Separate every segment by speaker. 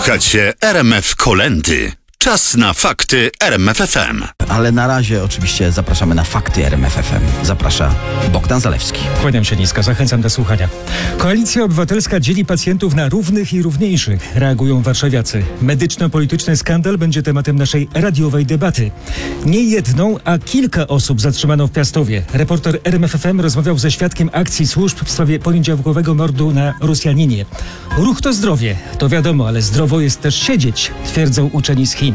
Speaker 1: Słuchacie RMF Kolędy. Czas na fakty RMF FM.
Speaker 2: Ale na razie oczywiście zapraszamy na fakty RMF FM. Zaprasza Bogdan Zalewski.
Speaker 3: Kłaniam się nisko, zachęcam do słuchania. Koalicja Obywatelska dzieli pacjentów na równych i równiejszych. Reagują warszawiacy. Medyczno-polityczny skandal będzie tematem naszej radiowej debaty. Nie jedną, a kilka osób zatrzymano w Piastowie. Reporter RMF FM rozmawiał ze świadkiem akcji służb w sprawie poniedziałkowego mordu na Rosjaninie. Ruch to zdrowie, to wiadomo, ale zdrowo jest też siedzieć, twierdzą uczeni z Chin.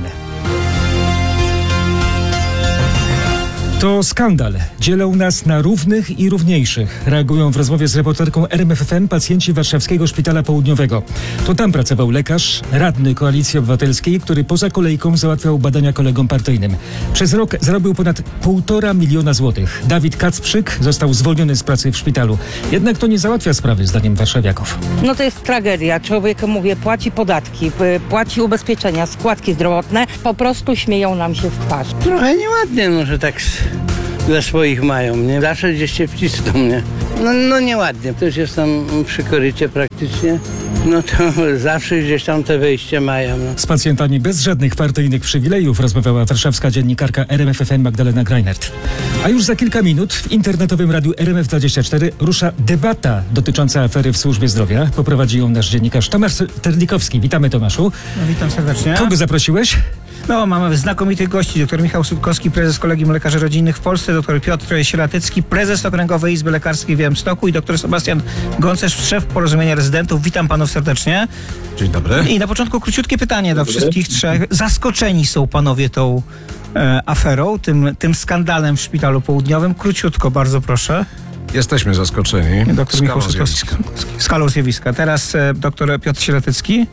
Speaker 3: To skandal. Dzielą nas na równych i równiejszych. Reagują w rozmowie z reporterką RMF FM pacjenci Warszawskiego Szpitala Południowego. To tam pracował lekarz, radny Koalicji Obywatelskiej, który poza kolejką załatwiał badania kolegom partyjnym. Przez rok zarobił ponad 1,5 miliona złotych. Dawid Kacprzyk został zwolniony z pracy w szpitalu. Jednak to nie załatwia sprawy, zdaniem warszawiaków.
Speaker 4: No to jest tragedia. Człowiek, mówię, płaci podatki, płaci ubezpieczenia, składki zdrowotne. Po prostu śmieją nam się w twarz.
Speaker 5: Trochę nieładnie, no, że tak dla swoich mają, nie? Zawsze gdzieś się wcisną, nie? No nieładnie. Też jestem przy korycie praktycznie. No to zawsze gdzieś tam te wejście mają. No.
Speaker 3: Z pacjentami bez żadnych partyjnych przywilejów rozmawiała warszawska dziennikarka RMF FM Magdalena Greinert. A już za kilka minut w internetowym radiu RMF24 rusza debata dotycząca afery w służbie zdrowia. Poprowadzi ją nasz dziennikarz Tomasz Terlikowski. Witamy, Tomaszu.
Speaker 6: No, witam serdecznie.
Speaker 3: Kogo zaprosiłeś?
Speaker 6: No, mamy znakomitych gości. Dr Michał Sutkowski, prezes Kolegium Lekarzy Rodzinnych w Polsce, dr Piotr Sieratecki, prezes Okręgowej Izby Lekarskiej w Białymstoku i dr Sebastian Goncerz, szef Porozumienia Rezydentów. Witam panów serdecznie.
Speaker 7: Dzień dobry.
Speaker 6: I na początku króciutkie pytanie do wszystkich trzech. Zaskoczeni są panowie tą aferą, tym skandalem w Szpitalu Południowym? Króciutko, bardzo proszę.
Speaker 7: Jesteśmy zaskoczeni.
Speaker 6: Dr Michał Sutkowski. Skalą zjawiska. Teraz dr Piotr Sieratecki.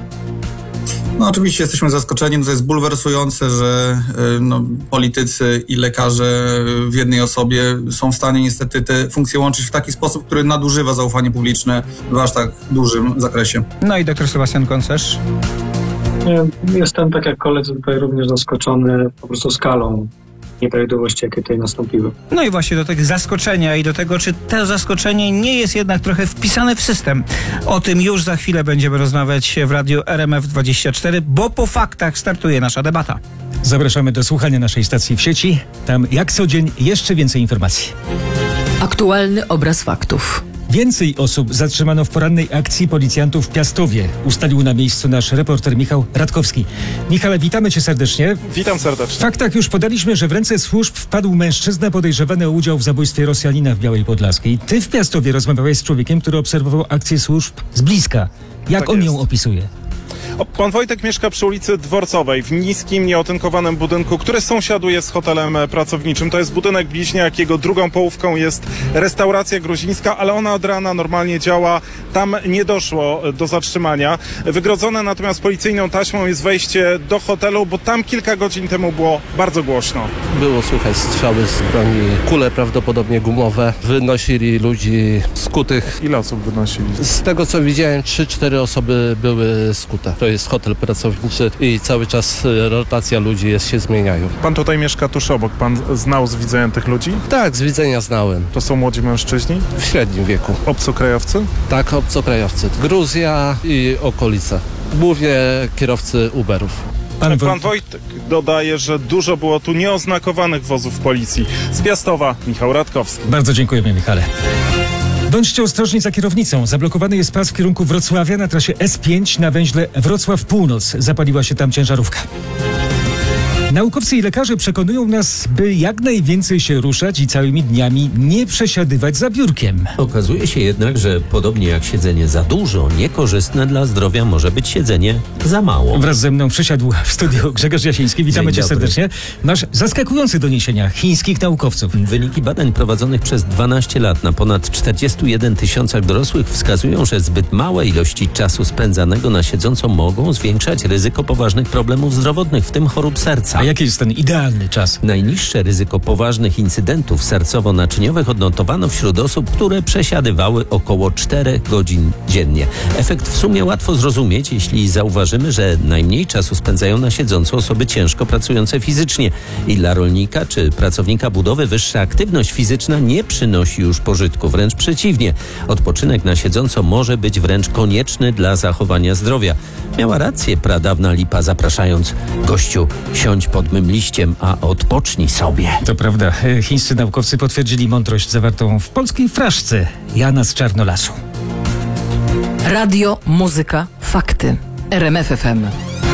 Speaker 8: No oczywiście jesteśmy zaskoczeni, no to jest bulwersujące, że politycy i lekarze w jednej osobie są w stanie niestety te funkcje łączyć w taki sposób, który nadużywa zaufanie publiczne w aż tak dużym zakresie.
Speaker 6: No i dr Sebastian Goncerz.
Speaker 9: Jestem, tak jak koledzy, tutaj również zaskoczony po prostu skalą nieprawidłowości, jakie tutaj nastąpiły.
Speaker 6: No i właśnie do tego zaskoczenia i do tego, czy to zaskoczenie nie jest jednak trochę wpisane w system. O tym już za chwilę będziemy rozmawiać w radiu RMF24, bo po faktach startuje nasza debata.
Speaker 3: Zapraszamy do słuchania naszej stacji w sieci. Tam jak co dzień jeszcze więcej informacji.
Speaker 10: Aktualny obraz faktów.
Speaker 3: Więcej osób zatrzymano w porannej akcji policjantów w Piastowie. Ustalił na miejscu nasz reporter Michał Radkowski. Michale, witamy cię serdecznie.
Speaker 11: Witam serdecznie.
Speaker 3: W faktach już podaliśmy, że w ręce służb wpadł mężczyzna podejrzewany o udział w zabójstwie Rosjanina w Białej Podlaskiej. Ty w Piastowie rozmawiałeś z człowiekiem, który obserwował akcję służb z bliska. Jak on ją opisuje?
Speaker 11: Pan Wojtek mieszka przy ulicy Dworcowej, w niskim, nieotynkowanym budynku, który sąsiaduje z hotelem pracowniczym. To jest budynek bliźniak, jego drugą połówką jest restauracja gruzińska, ale ona od rana normalnie działa. Tam nie doszło do zatrzymania. Wygrodzone natomiast policyjną taśmą jest wejście do hotelu, bo tam kilka godzin temu było bardzo głośno.
Speaker 12: Było słychać strzały z broni, kule prawdopodobnie gumowe. Wynosili ludzi skutych.
Speaker 11: Ile osób wynosili?
Speaker 12: Z tego co widziałem, 3-4 osoby były skute. To jest hotel pracowniczy i cały czas rotacja ludzi się zmieniają.
Speaker 11: Pan tutaj mieszka tuż obok. Pan znał z widzenia tych ludzi?
Speaker 12: Tak, z widzenia znałem.
Speaker 11: To są młodzi mężczyźni?
Speaker 12: W średnim wieku.
Speaker 11: Obcokrajowcy?
Speaker 12: Tak, obcokrajowcy. Gruzja i okolice. Głównie kierowcy Uberów.
Speaker 11: Pan Wojtek dodaje, że dużo było tu nieoznakowanych wozów policji. Z Piastowa, Michał Radkowski.
Speaker 3: Bardzo dziękujemy, Michale. Bądźcie ostrożni za kierownicą. Zablokowany jest pas w kierunku Wrocławia na trasie S5 na węźle Wrocław Północ. Zapaliła się tam ciężarówka. Naukowcy i lekarze przekonują nas, by jak najwięcej się ruszać i całymi dniami nie przesiadywać za biurkiem.
Speaker 13: Okazuje się jednak, że podobnie jak siedzenie za dużo, niekorzystne dla zdrowia może być siedzenie za mało.
Speaker 3: Wraz ze mną przysiadł w studiu Grzegorz Jasiński. Witamy cię serdecznie. Masz zaskakujące doniesienia chińskich naukowców.
Speaker 13: Wyniki badań prowadzonych przez 12 lat na ponad 41 tysiącach dorosłych wskazują, że zbyt małe ilości czasu spędzanego na siedząco mogą zwiększać ryzyko poważnych problemów zdrowotnych, w tym chorób serca.
Speaker 3: A jaki jest ten idealny czas?
Speaker 13: Najniższe ryzyko poważnych incydentów sercowo-naczyniowych odnotowano wśród osób, które przesiadywały około 4 godzin dziennie. Efekt w sumie łatwo zrozumieć, jeśli zauważymy, że najmniej czasu spędzają na siedząco osoby ciężko pracujące fizycznie. I dla rolnika czy pracownika budowy wyższa aktywność fizyczna nie przynosi już pożytku, wręcz przeciwnie. Odpoczynek na siedząco może być wręcz konieczny dla zachowania zdrowia. Miała rację pradawna lipa, zapraszając: gościu, siądź pod mym liściem, a odpocznij sobie.
Speaker 3: To prawda. Chińscy naukowcy potwierdzili mądrość zawartą w polskiej fraszce Jana z Czarnolasu.
Speaker 10: Radio, muzyka, fakty. RMF FM.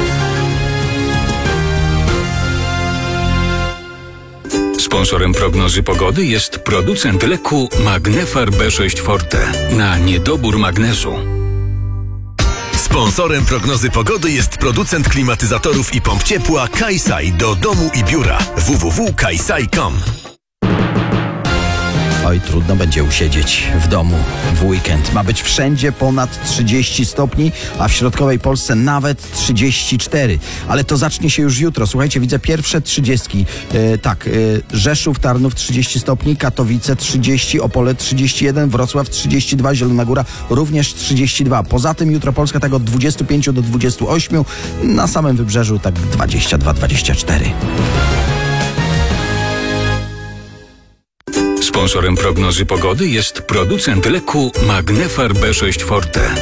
Speaker 14: Sponsorem prognozy pogody jest producent leku Magnefar B6 Forte na niedobór magnezu.
Speaker 15: Sponsorem prognozy pogody jest producent klimatyzatorów i pomp ciepła Kaisai do domu i biura www.kaisai.com.
Speaker 2: Oj, trudno będzie usiedzieć w domu w weekend. Ma być wszędzie ponad 30 stopni, a w środkowej Polsce nawet 34. Ale to zacznie się już jutro. Słuchajcie, widzę pierwsze 30. Rzeszów, Tarnów 30 stopni, Katowice 30, Opole 31, Wrocław 32, Zielona Góra również 32. Poza tym jutro Polska tak od 25 do 28. Na samym wybrzeżu tak 22-24.
Speaker 14: Sponsorem prognozy pogody jest producent leku Magnefar B6 Forte.